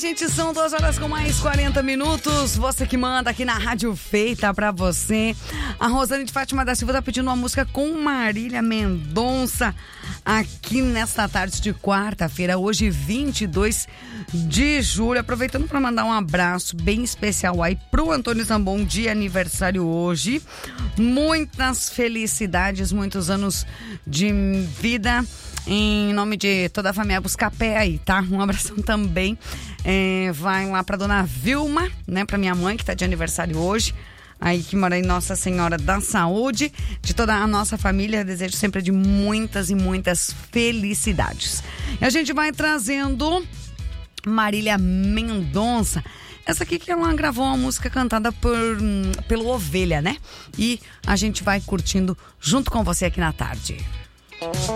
gente, são 2 horas com mais 40 minutos. Você que manda aqui na Rádio Feita pra você. A Rosane de Fátima da Silva tá pedindo uma música com Marília Mendonça aqui nesta tarde de quarta-feira, hoje 22 de julho. Aproveitando para mandar um abraço bem especial aí pro Antônio Zambon, de aniversário hoje. Muitas felicidades, muitos anos de vida. Em nome de toda a família Buscapé aí, tá? Um abração também. Vai lá pra dona Vilma, né? Pra minha mãe, que tá de aniversário hoje. Aí que mora em Nossa Senhora da Saúde. De toda a nossa família, desejo sempre de muitas e muitas felicidades. E a gente vai trazendo Marília Mendonça. Essa aqui que ela gravou uma música cantada pelo Ovelha, né? E a gente vai curtindo junto com você aqui na tarde.